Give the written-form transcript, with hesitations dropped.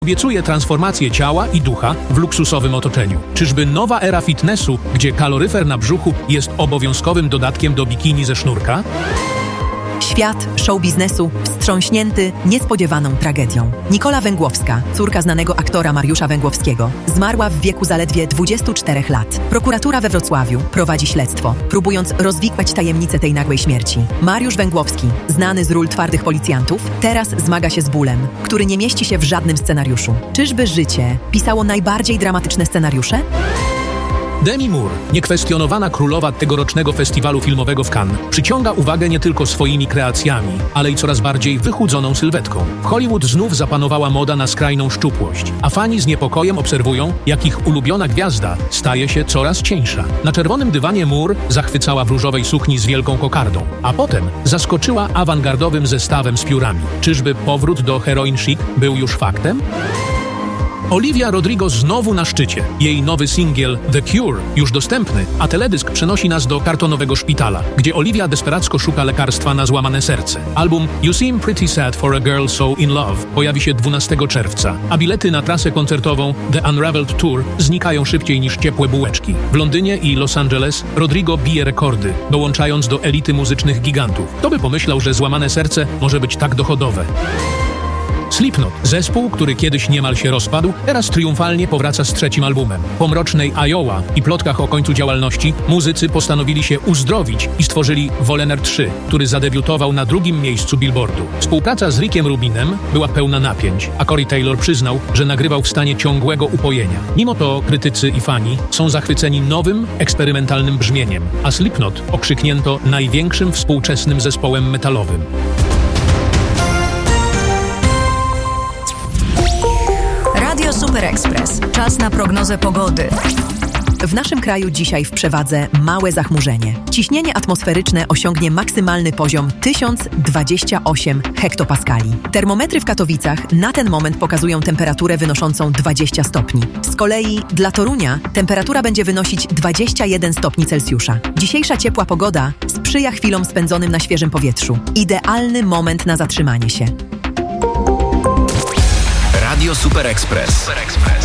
Obiecuje transformację ciała i ducha w luksusowym otoczeniu. Czyżby nowa era fitnessu, gdzie kaloryfer na brzuchu jest obowiązkowym dodatkiem do bikini ze sznurka? Świat show biznesu wstrząśnięty niespodziewaną tragedią. Nikola Węgłowska, córka znanego aktora Mariusza Węgłowskiego, zmarła w wieku zaledwie 24 lat. Prokuratura we Wrocławiu prowadzi śledztwo, próbując rozwikłać tajemnicę tej nagłej śmierci. Mariusz Węgłowski, znany z ról twardych policjantów, teraz zmaga się z bólem, który nie mieści się w żadnym scenariuszu. Czyżby życie pisało najbardziej dramatyczne scenariusze? Demi Moore, niekwestionowana królowa tegorocznego festiwalu filmowego w Cannes, przyciąga uwagę nie tylko swoimi kreacjami, ale i coraz bardziej wychudzoną sylwetką. W Hollywood znów zapanowała moda na skrajną szczupłość, a fani z niepokojem obserwują, jak ich ulubiona gwiazda staje się coraz cieńsza. Na czerwonym dywanie Moore zachwycała w różowej sukni z wielką kokardą, a potem zaskoczyła awangardowym zestawem z piórami. Czyżby powrót do heroin chic był już faktem? Olivia Rodrigo znowu na szczycie. Jej nowy singiel The Cure już dostępny, a teledysk przenosi nas do kartonowego szpitala, gdzie Olivia desperacko szuka lekarstwa na złamane serce. Album You Seem Pretty Sad for a Girl So In Love pojawi się 12 czerwca, a bilety na trasę koncertową The Unraveled Tour znikają szybciej niż ciepłe bułeczki. W Londynie i Los Angeles Rodrigo bije rekordy, dołączając do elity muzycznych gigantów. Kto by pomyślał, że złamane serce może być tak dochodowe? Slipknot, zespół, który kiedyś niemal się rozpadł, teraz triumfalnie powraca z trzecim albumem. Po mrocznej Iowa i plotkach o końcu działalności, muzycy postanowili się uzdrowić i stworzyli Volener 3, który zadebiutował na 2. miejscu Billboardu. Współpraca z Rickiem Rubinem była pełna napięć, a Corey Taylor przyznał, że nagrywał w stanie ciągłego upojenia. Mimo to krytycy i fani są zachwyceni nowym, eksperymentalnym brzmieniem, a Slipknot okrzyknięto największym współczesnym zespołem metalowym. Radio Super Express. Czas na prognozę pogody. W naszym kraju dzisiaj w przewadze małe zachmurzenie. Ciśnienie atmosferyczne osiągnie maksymalny poziom 1028 hektopaskali. Termometry w Katowicach na ten moment pokazują temperaturę wynoszącą 20 stopni. Z kolei dla Torunia temperatura będzie wynosić 21 stopni Celsjusza. Dzisiejsza ciepła pogoda sprzyja chwilom spędzonym na świeżym powietrzu. Idealny moment na zatrzymanie się. Radio Super Express.